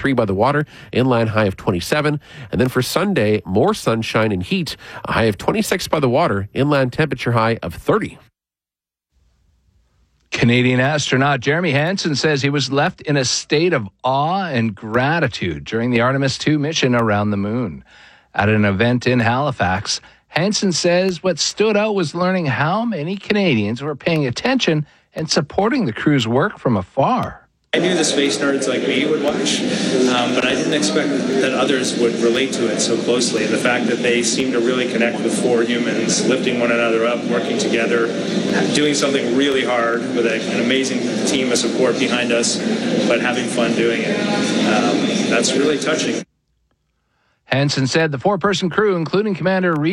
23 by the water, inland high of 27. And then for Sunday, more sunshine and heat, a high of 26 by the water, inland temperature high of 30. Canadian astronaut Jeremy Hansen says he was left in a state of awe and gratitude during the Artemis II mission around the moon. At an event in Halifax, Hansen says what stood out was learning how many Canadians were paying attention and supporting the crew's work from afar. I knew the space nerds like me would watch, but I didn't expect that others would relate to it so closely. The fact that they seem to really connect with four humans, lifting one another up, working together, doing something really hard with an amazing team of support behind us, but having fun doing it. That's really touching. Hansen said the four-person crew, including Commander Reed,